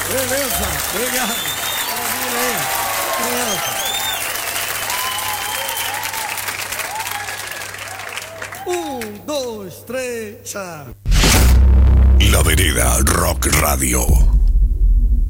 Beleza, obrigado. Maravilha aí. 1, 2, 3, tchau. La Vereda Rock Radio.